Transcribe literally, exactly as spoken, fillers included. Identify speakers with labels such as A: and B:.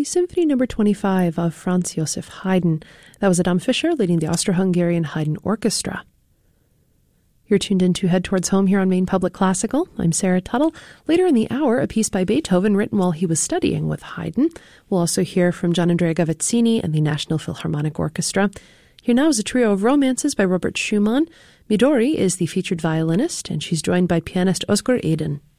A: be Symphony Number twenty-five of Franz Joseph Haydn. That was Adam Fischer leading the Austro-Hungarian Haydn Orchestra. You're tuned in to Head Towards Home here on Maine Public Classical. I'm Sarah Tuttle. Later in the hour, a piece by Beethoven written while he was studying with Haydn. We'll also hear from Gianandrea Gavazzini and the National Philharmonic Orchestra. Here now is a trio of romances by Robert Schumann. Midori is the featured violinist, and she's joined by pianist Oscar Eden.